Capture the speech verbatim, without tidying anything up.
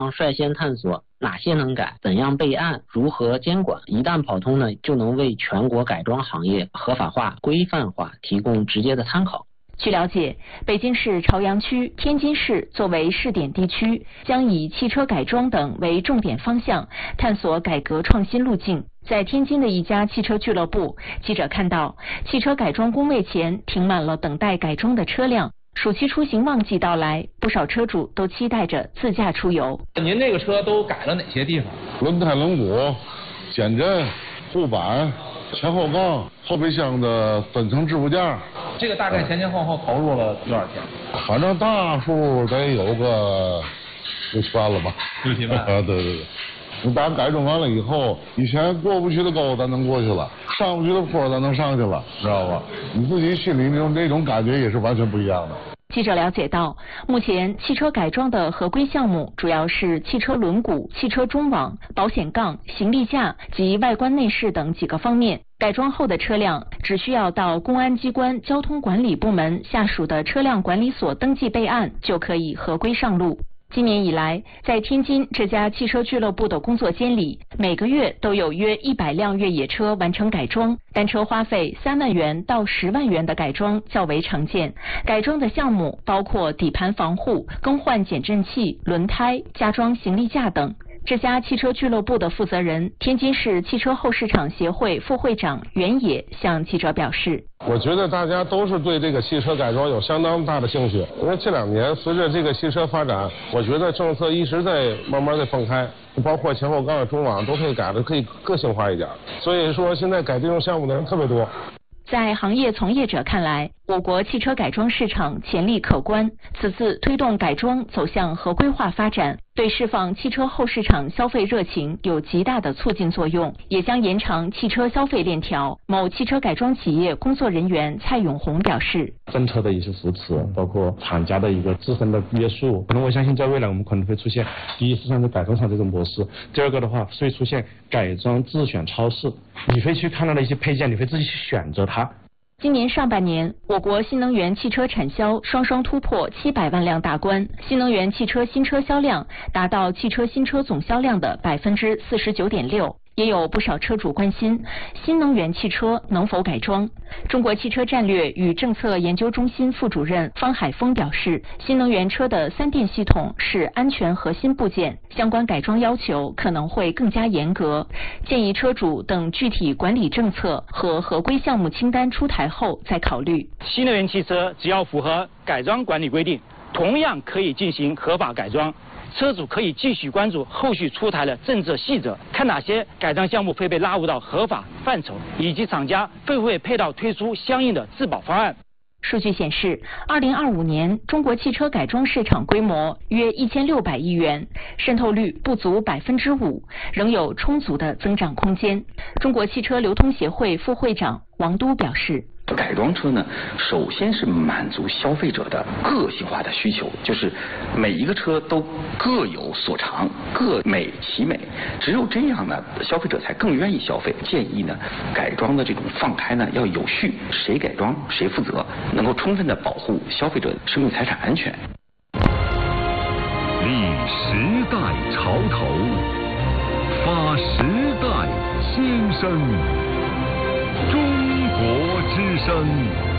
率先探索哪些能改，怎样备案，如何监管。一旦跑通呢，就能为全国改装行业合法化、规范化提供直接的参考。 据了解，北京市朝阳区、天津市作为试点地区，将以汽车改装等为重点方向，探索改革创新路径。在天津的一家汽车俱乐部，记者看到，汽车改装工位前停满了等待改装的车辆。暑期出行旺季到来，不少车主都期待着自驾出游。 您这个车都改了哪些地方？ 轮胎、轮毂、减震、护板、前后杠、后备箱的分层置物架。 这个大概前前后后投入了多少钱？ 反正大数得有个六七万了吧？ 六七万啊， 对对对。你把改装完了以后，以前过不去的沟咱能过去了，上不去的坡咱能上去了，知道吧？你自己心里那种那种感觉也是完全不一样的。 记者了解到，目前汽车改装的合规项目主要是汽车轮毂、汽车中网、保险杠、行李架及外观内饰等几个方面。改装后的车辆只需要到公安机关交通管理部门下属的车辆管理所登记备案，就可以合规上路。今年以来，在天津这家汽车俱乐部的工作间里，每个月都有约一百辆越野车完成改装，单车花费三万元到十万元的改装较为常见。改装的项目包括底盘防护、更换减震器、轮胎、加装行李架等。这家汽车俱乐部的负责人、天津市汽车后市场协会副会长袁野向记者表示： 我觉得大家都是对这个汽车改装有相当大的兴趣，因为这两年随着这个汽车发展，我觉得政策一直在慢慢的放开，包括前后杠、中网都可以改的可以个性化一点，所以说现在改这种项目的人特别多。 在行业从业者看来，我国汽车改装市场潜力可观，此次推动改装走向合规化发展，对释放汽车后市场消费热情有极大的促进作用，也将延长汽车消费链条。某汽车改装企业工作人员蔡永红表示， 政策的一些扶持，包括厂家的一个自身的约束，可能我相信在未来我们可能会出现第一是像在改装厂这种模式，第二个的话会出现改装自选超市，你会去看到的一些配件，你会自己去选择它。 今年上半年，我国新能源汽车产销双双突破七百万辆大关，新能源汽车新车销量达到汽车新车总销量的百分之四十九点六。也有不少车主关心新能源汽车能否改装。中国汽车战略与政策研究中心副主任方海峰表示，新能源车的三电系统是安全核心部件，相关改装要求可能会更加严格，建议车主等具体管理政策和合规项目清单出台后再考虑。 新能源汽车只要符合改装管理规定，同样可以进行合法改装。车主可以继续关注后续出台的政策细则，看哪些改装项目会被纳入到合法范畴，以及厂家会不会配套推出相应的质保方案。 数据显示，二零二五年中国汽车改装市场规模约一千六百亿元，渗透率不足百分之五，仍有充足的增长空间。中国汽车流通协会副会长王都表示， 改装车呢，首先是满足消费者的个性化的需求，就是每一个车都各有所长，各美其美。只有这样呢，消费者才更愿意消费。建议呢，改装的这种放开呢要有序，谁改装谁负责，能够充分的保护消费者生命财产安全。 立时代潮头，发时代新声。中国之声。